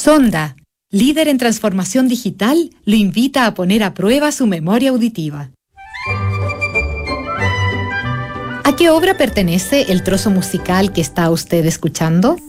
Sonda, líder en transformación digital, lo invita a poner a prueba su memoria auditiva. ¿A qué obra pertenece el trozo musical que está usted escuchando?